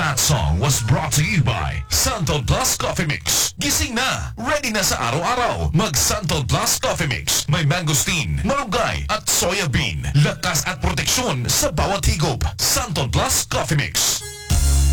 That song was brought to you by Santo Plus Coffee Mix. Gising na! Ready na sa araw-araw. Mag Santo Plus Coffee Mix. May mangosteen, malunggay at soya bean. Lakas at proteksyon sa bawat higop. Santo Plus Coffee Mix.